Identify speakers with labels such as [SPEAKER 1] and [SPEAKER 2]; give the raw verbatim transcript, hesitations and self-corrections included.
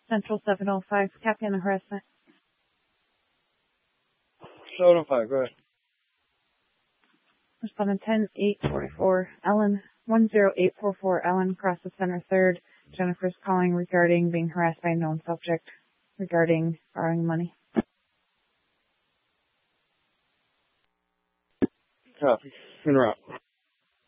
[SPEAKER 1] Central seven oh five, Captain harassment.
[SPEAKER 2] seven oh five, go ahead.
[SPEAKER 1] Respondent ten eight forty-four, Ellen, one zero eight four four, Ellen, cross the center third. Jennifer's calling regarding being harassed by a known subject regarding borrowing money.
[SPEAKER 2] Copy. En route.